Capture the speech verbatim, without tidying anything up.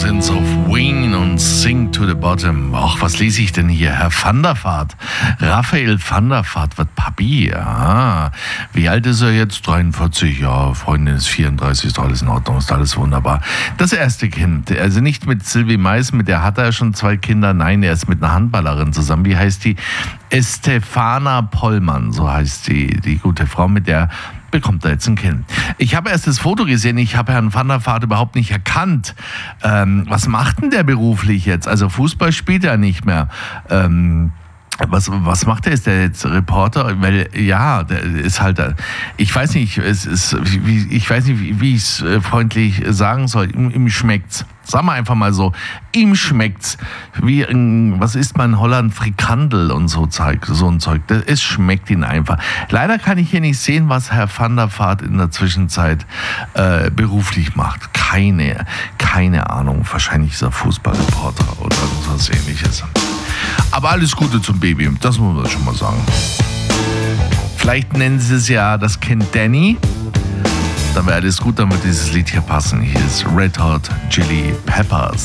Sins of Wing und Sing to the Bottom. Ach, was lese ich denn hier? Herr van der Vaart. Raphael van der Vaart wird Papi. Ja. Wie alt ist er jetzt? dreiundvierzig. Ja, Freundin ist vierunddreißig. Ist alles in Ordnung. Ist alles wunderbar. Das erste Kind. Also nicht mit Sylvie Mais, mit der hat er schon zwei Kinder. Nein, er ist mit einer Handballerin zusammen. Wie heißt die? Estefana Pollmann. So heißt die, die gute Frau, mit der bekommt er jetzt ein Kind. Ich habe erst das Foto gesehen, ich habe Herrn van der Vaart überhaupt nicht erkannt. Ähm, was macht denn der beruflich jetzt? Also Fußball spielt er nicht mehr. Ähm, Was, was macht er? Ist der jetzt Reporter? Weil, ja, der ist halt, ich weiß nicht, es ist, wie, ich weiß nicht, wie, wie ich es freundlich sagen soll. Ihm, ihm schmeckt's. Sagen wir einfach mal so. Ihm schmeckt's. Wie, was isst man in Holland? Frikandel und so Zeug, so ein Zeug. Es schmeckt ihn einfach. Leider kann ich hier nicht sehen, was Herr van der Vaart in der Zwischenzeit äh, beruflich macht. Keine, keine Ahnung. Wahrscheinlich ist er Fußballreporter oder was Ähnliches. Aber alles Gute zum Baby, das muss man schon mal sagen. Vielleicht nennen sie es ja das Kind Danny. Dann wäre alles gut, dann wird dieses Lied hier passen. Hier ist Red Hot Chili Peppers.